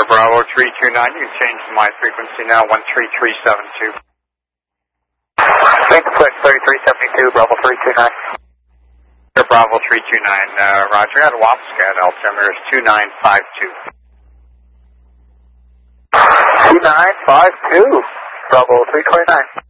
Bravo 329, you can change my frequency now, 13372. Make the switch 3372, Bravo 329. Bravo 329, Roger, at Wapscat, altimeter is 2952. 2952, Bravo 329.